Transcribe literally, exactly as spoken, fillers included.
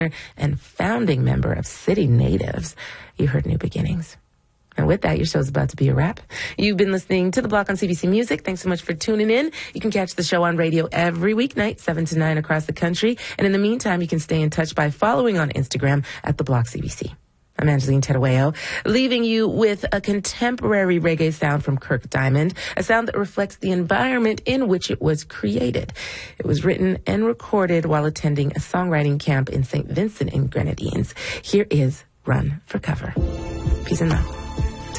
and founding member of City Natives. You heard New Beginnings. And with that, your show's about to be a wrap. You've been listening to The Block on C B C Music. Thanks so much for tuning in. You can catch the show on radio every weeknight, seven to nine across the country. And in the meantime, you can stay in touch by following on Instagram at The Block C B C. I'm Angeline Terueo, leaving you with a contemporary reggae sound from Kirk Diamond, a sound that reflects the environment in which it was created. It was written and recorded while attending a songwriting camp in Saint Vincent and Grenadines. Here is Run for Cover. Peace and love.